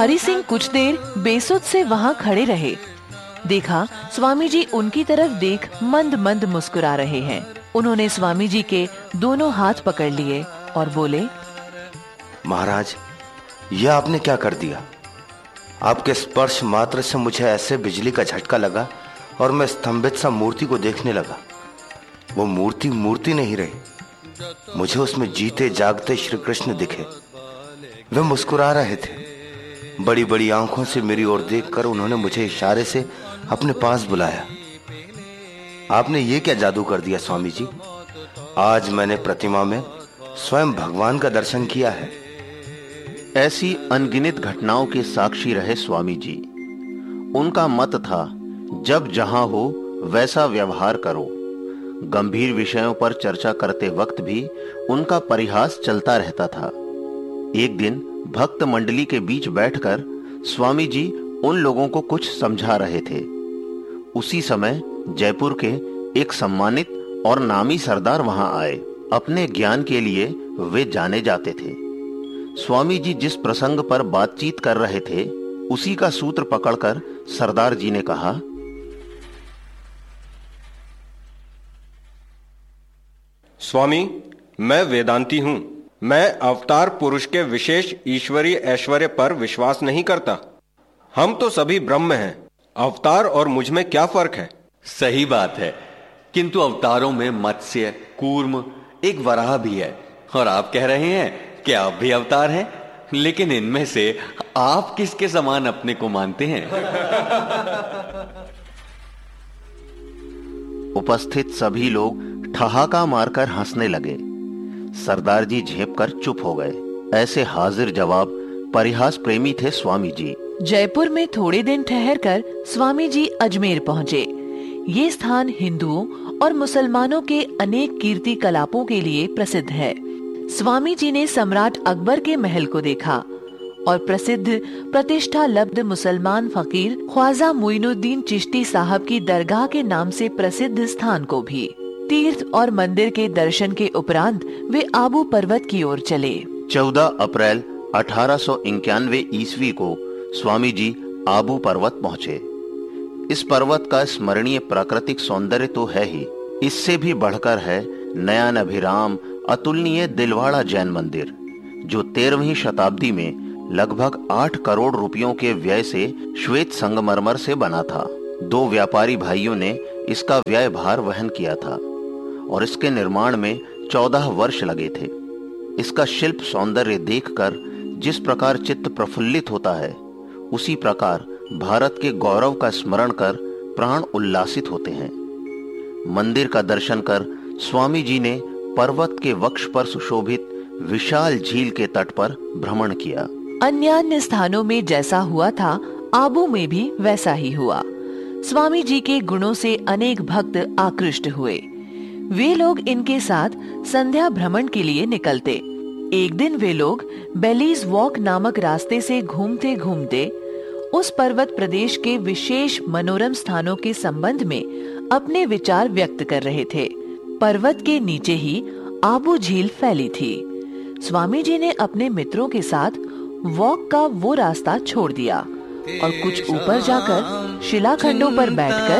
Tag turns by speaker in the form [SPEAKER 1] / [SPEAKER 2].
[SPEAKER 1] हरि सिंह कुछ देर बेसुध से वहाँ खड़े रहे। देखा स्वामी जी उनकी तरफ देख मंद मंद मुस्कुरा रहे हैं। उन्होंने स्वामी जी के दोनों हाथ पकड़ लिए और बोले,
[SPEAKER 2] महाराज, यह आपने क्या कर दिया? आपके स्पर्श मात्र से मुझे ऐसे बिजली का झटका लगा और मैं स्तंभित सा मूर्ति को देखने लगा। वो मूर्ति मूर्ति नहीं रही, मुझे उसमें जीते जागते श्री कृष्ण दिखे। वे मुस्कुरा रहे थे। बड़ी बड़ी आंखों से मेरी ओर देखकर उन्होंने मुझे इशारे से अपने पास बुलाया। आपने ये क्या जादू कर दिया स्वामी जी? आज मैंने प्रतिमा में स्वयं भगवान का दर्शन किया है।
[SPEAKER 3] ऐसी अनगिनत घटनाओं के साक्षी रहे स्वामी जी। उनका मत था, जब जहां हो वैसा व्यवहार करो। गंभीर विषयों पर चर्चा करते वक्त भी उनका परिहास चलता रहता था। एक दिन भक्त मंडली के बीच बैठकर स्वामी जी उन लोगों को कुछ समझा रहे थे। उसी समय जयपुर के एक सम्मानित और नामी सरदार वहां आए। अपने ज्ञान के लिए वे जाने जाते थे। स्वामी जी जिस प्रसंग पर बातचीत कर रहे थे, उसी का सूत्र पकड़कर सरदार जी ने कहा,
[SPEAKER 4] स्वामी, मैं वेदांती हूं। मैं अवतार पुरुष के विशेष ईश्वरीय ऐश्वर्य पर विश्वास नहीं करता। हम तो सभी ब्रह्म हैं। अवतार और मुझ में क्या फर्क है?
[SPEAKER 5] सही बात है, किंतु अवतारों में मत्स्य, कूर्म, एक वराह भी है। और आप कह रहे हैं कि आप भी अवतार हैं, लेकिन इनमें से आप किसके समान अपने को मानते हैं?
[SPEAKER 3] उपस्थित सभी लोग ठहाका मारकर हंसने लगे। सरदार जी झेप कर चुप हो गए। ऐसे हाजिर जवाब परिहास प्रेमी थे स्वामी जी।
[SPEAKER 1] जयपुर में थोड़े दिन ठहरकर स्वामी जी अजमेर पहुँचे। ये स्थान हिंदुओं और मुसलमानों के अनेक कीर्ति कलापों के लिए प्रसिद्ध है। स्वामी जी ने सम्राट अकबर के महल को देखा और प्रसिद्ध प्रतिष्ठा लब्ध मुसलमान फकीर ख्वाजा मुइनुद्दीन चिश्ती साहब की दरगाह के नाम से प्रसिद्ध स्थान को भी। तीर्थ और मंदिर के दर्शन के उपरांत वे आबू पर्वत की ओर चले।
[SPEAKER 3] 14 अप्रैल 1891 ईस्वी को स्वामी जी आबू पर्वत पहुँचे। इस पर्वत का स्मरणीय प्राकृतिक सौंदर्य तो है ही, इससे भी बढ़कर है नयन अभिराम अतुलनीय दिलवाड़ा जैन मंदिर, जो 13वीं शताब्दी में लगभग 8 करोड़ रुपयों के व्यय से श्वेत संगमरमर से बना था। 2 व्यापारी भाइयों ने इसका व्यय भार वहन किया था और इसके निर्माण में 14 वर्ष लगे थे। इसका शिल्प सौंदर्य देखकर जिस प्रकार चित्त प्रफुल्लित होता है, उसी प्रकार भारत के गौरव का स्मरण कर प्राण उल्लासित होते हैं। मंदिर का दर्शन कर स्वामी जी ने पर्वत के वक्ष पर सुशोभित विशाल झील के तट पर भ्रमण किया।
[SPEAKER 1] अन्य स्थानों में जैसा हुआ था, आबू में भी वैसा ही हुआ। स्वामी जी के गुणों से अनेक भक्त आकृष्ट हुए। वे लोग इनके साथ संध्या भ्रमण के लिए निकलते। एक दिन वे लोग बेलीज वॉक नामक रास्ते से घूमते घूमते उस पर्वत प्रदेश के विशेष मनोरम स्थानों के संबंध में अपने विचार व्यक्त कर रहे थे। पर्वत के नीचे ही आबू झील फैली थी। स्वामी जी ने अपने मित्रों के साथ वॉक का वो रास्ता छोड़ दिया और कुछ ऊपर जाकर शिलाखंडों पर बैठकर